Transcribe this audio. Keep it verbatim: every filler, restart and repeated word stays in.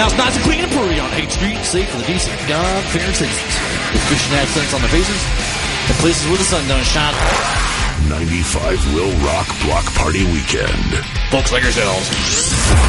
Now it's nice and clean and pretty on eighth Street, safe for the decent, God-fearing citizens. With Christian accents on the faces and places where the sun don't shine. ninety-five will rock block party weekend. Folks like yourselves.